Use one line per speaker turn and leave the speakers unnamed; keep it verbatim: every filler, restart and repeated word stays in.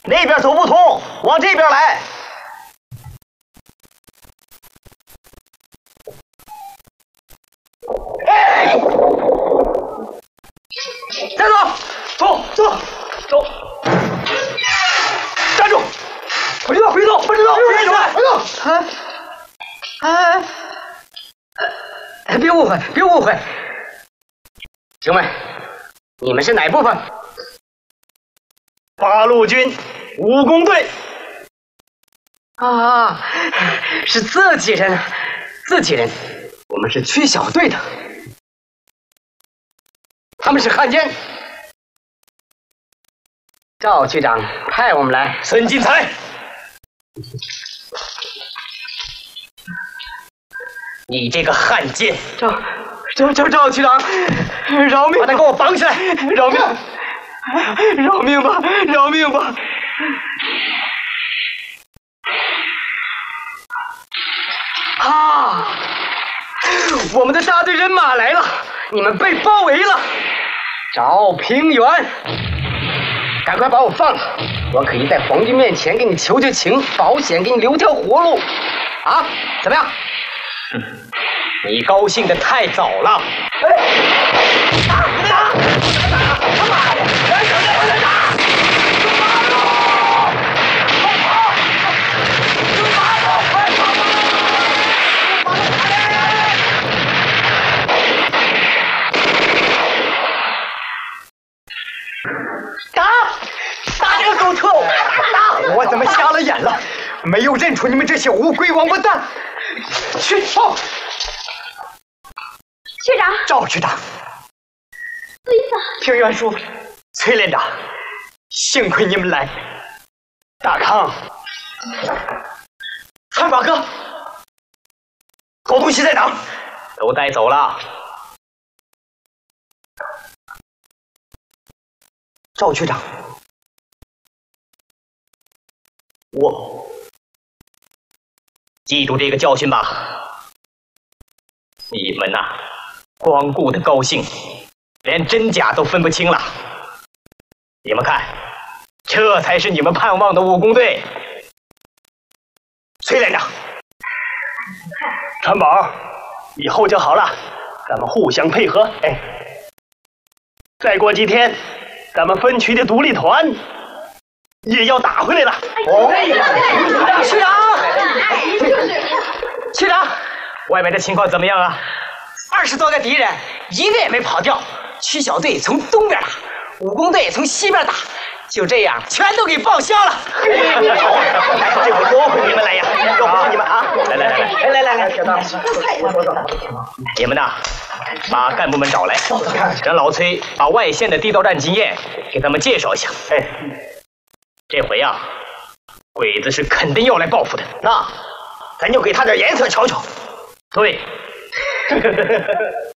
那边走不通，往这边来。哎，站住！走走走！站住！回走回走回走！回走回走！啊啊！哎，别误会别误会，兄们，你们是哪部分？八路军武工队。啊，是自己人，自己人。我们是区小队的，他们是汉奸。赵区长派我们来。孙金才，你这个汉奸！赵赵赵赵区长，饶命！把他给我绑起来！饶命！饶命吧！饶命吧！啊！我们的大队人马来了，你们被包围了。赵平原，赶快把我放了，我可以在皇军面前给你求求情，保险给你留条活路。啊，怎么样？嗯，你高兴的太早了。哎，打！打！打！他妈的！来人来人打！打！打这个狗臭！打！我怎么瞎了眼了？没有认出你们这些乌龟王八蛋！去报！
区长，
赵区长，
不好意思，
平原叔，崔连长，幸亏你们来。大康，三把哥，好东西在哪？都带走了。赵区长，我记住这个教训吧。你们呐、啊，光顾的高兴，连真假都分不清了。你们看，这才是你们盼望的武工队。崔连长，川宝，以后就好了，咱们互相配合。哎，再过几天。咱们分区的独立团也要打回来了。哦，区长，区长，外面的情况怎么样啊？二十多个敌人，一个也没跑掉。区小队从东边打，武工队从西边打，就这样全都给报销了。这回多亏你们来呀，要不是你们啊！来来来来来来来，小张，你们呐。把干部们找来，让老崔把外线的地道战经验给他们介绍一下。哎，这回呀、啊，鬼子是肯定要来报复的，那咱就给他点颜色瞧瞧。对。